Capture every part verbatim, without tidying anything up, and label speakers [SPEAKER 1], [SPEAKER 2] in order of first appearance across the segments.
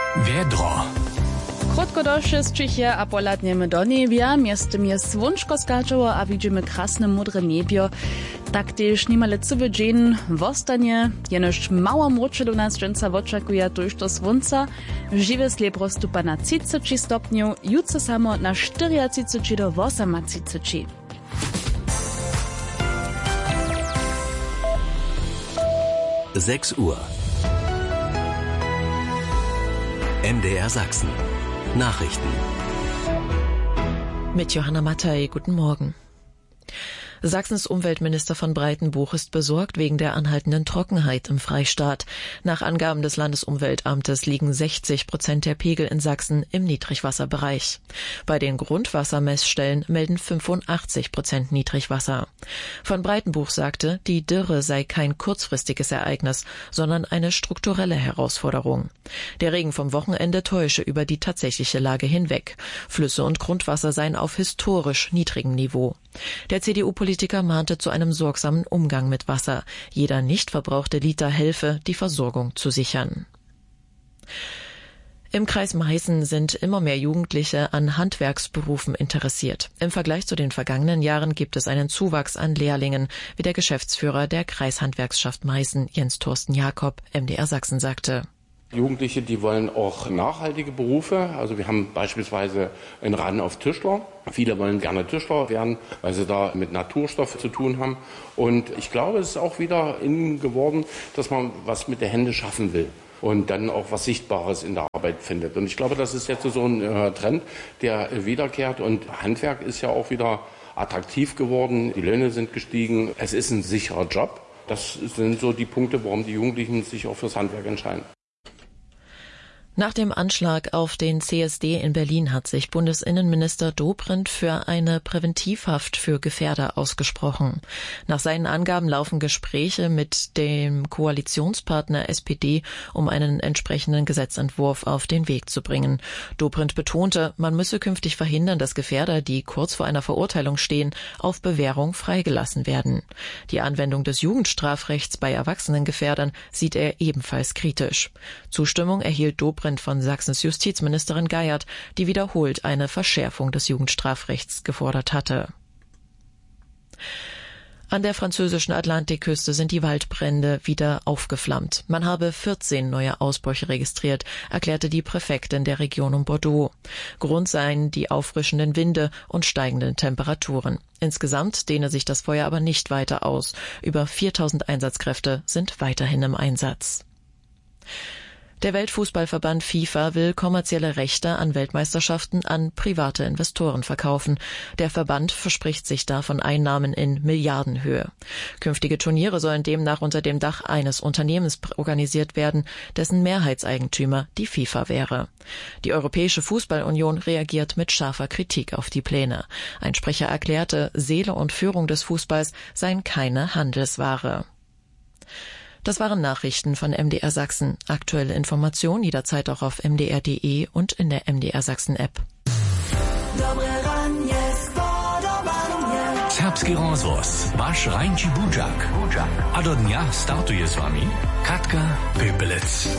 [SPEAKER 1] Wiedro.
[SPEAKER 2] Krótko došće z Čichje a poladnjeme do nebja, mjestem je svunčko skačovo a widzimy krasne modre niebio. Tak też niemale cywy dzień wostanie, jenoż mało mrocze do nas dżęca oczekuje tuż do słońca. Żywe slep rozstupa na trzydzieści stopniów, jutro samo na czterdzieści do osiemdziesięciu.
[SPEAKER 1] sechs Uhr. M D R Sachsen. Nachrichten.
[SPEAKER 3] Mit Johanna Mattei, guten Morgen. Sachsens Umweltminister von Breitenbuch ist besorgt wegen der anhaltenden Trockenheit im Freistaat. Nach Angaben des Landesumweltamtes liegen sechzig Prozent der Pegel in Sachsen im Niedrigwasserbereich. Bei den Grundwassermessstellen melden fünfundachtzig Prozent Niedrigwasser. Von Breitenbuch sagte, die Dürre sei kein kurzfristiges Ereignis, sondern eine strukturelle Herausforderung. Der Regen vom Wochenende täusche über die tatsächliche Lage hinweg. Flüsse und Grundwasser seien auf historisch niedrigem Niveau. Der C D U-Politiker mahnte zu einem sorgsamen Umgang mit Wasser. Jeder nicht verbrauchte Liter helfe, die Versorgung zu sichern. Im Kreis Meißen sind immer mehr Jugendliche an Handwerksberufen interessiert. Im Vergleich zu den vergangenen Jahren gibt es einen Zuwachs an Lehrlingen, wie der Geschäftsführer der Kreishandwerkschaft Meißen, Jens Thorsten Jakob, M D R Sachsen, sagte.
[SPEAKER 4] Jugendliche, die wollen auch nachhaltige Berufe. Also wir haben beispielsweise einen Ran auf Tischler. Viele wollen gerne Tischler werden, weil sie da mit Naturstoff zu tun haben. Und ich glaube, es ist auch wieder in geworden, dass man was mit den Händen schaffen will und dann auch was Sichtbares in der Arbeit findet. Und ich glaube, das ist jetzt so ein äh, Trend, der äh, wiederkehrt. Und Handwerk ist ja auch wieder attraktiv geworden. Die Löhne sind gestiegen. Es ist ein sicherer Job. Das sind so die Punkte, warum die Jugendlichen sich auch fürs Handwerk entscheiden.
[SPEAKER 3] Nach dem Anschlag auf den C S D in Berlin hat sich Bundesinnenminister Dobrindt für eine Präventivhaft für Gefährder ausgesprochen. Nach seinen Angaben laufen Gespräche mit dem Koalitionspartner S P D, um einen entsprechenden Gesetzentwurf auf den Weg zu bringen. Dobrindt betonte, man müsse künftig verhindern, dass Gefährder, die kurz vor einer Verurteilung stehen, auf Bewährung freigelassen werden. Die Anwendung des Jugendstrafrechts bei erwachsenen Gefährdern sieht er ebenfalls kritisch. Zustimmung erhielt Dobrindt von Sachsens Justizministerin Geiert, die wiederholt eine Verschärfung des Jugendstrafrechts gefordert hatte. An der französischen Atlantikküste sind die Waldbrände wieder aufgeflammt. Man habe vierzehn neue Ausbrüche registriert, erklärte die Präfektin der Region um Bordeaux. Grund seien die auffrischenden Winde und steigenden Temperaturen. Insgesamt dehne sich das Feuer aber nicht weiter aus. Über viertausend Einsatzkräfte sind weiterhin im Einsatz. Der Weltfußballverband FIFA will kommerzielle Rechte an Weltmeisterschaften an private Investoren verkaufen. Der Verband verspricht sich davon Einnahmen in Milliardenhöhe. Künftige Turniere sollen demnach unter dem Dach eines Unternehmens organisiert werden, dessen Mehrheitseigentümer die FIFA wäre. Die Europäische Fußballunion reagiert mit scharfer Kritik auf die Pläne. Ein Sprecher erklärte, Seele und Führung des Fußballs seien keine Handelsware. Das waren Nachrichten von M D R Sachsen. Aktuelle Informationen jederzeit auch auf m d r punkt d e und in der M D R Sachsen App.
[SPEAKER 1] Serbski rozvoz, vaš Rajnči Budžak. A do dňa startuje s vami Katka Pepelec.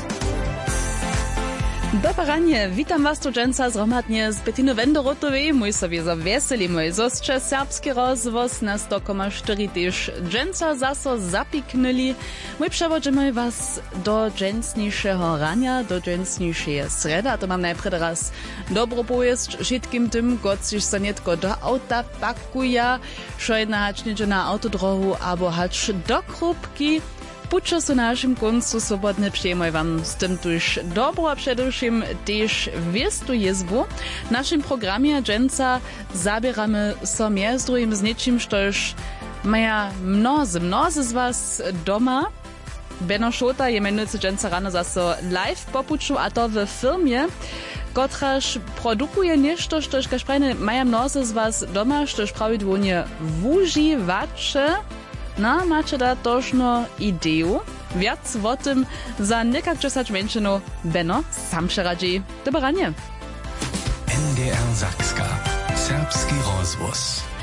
[SPEAKER 2] Dobranie, witam was tu dżęca zromadnie z Bettiny Wendorotowej. Mój sobie za weseli mój zostcze serbski rozwoz na sto przecinek cztery też dżęca zaso zapiknęli. Mój przewodzimy was do dżęcniejszego rania, do dżęcniejszej sreda. To mam najpierw raz dobro pojeść wszystkim tym, gociś so nietko do auta pakuje, szojna hać niedzie na autodrohu, albo hać do krupki. Pučo su našim koncu swobodne przyjmuj wam z tym tuż dobro, a przedewším też wiestu jezbu. W naszym programie dżęca zabieramy so z drugim z niczym, štož maja mnozy, mnozy z was doma. Beno Šota je menujúci dżęca rano zaso live popuču, a to w firmie, kotraž produkuje nešto, štož kaž prajne maja mnozy z was doma, štož pravidłownie wuživače. No, macie da tożno ideju. Wiac o tym za niekak czesać mężczyznu Beno sam się radzi. Dobranie.
[SPEAKER 1] M D R Sachska. Serbski rozvoz.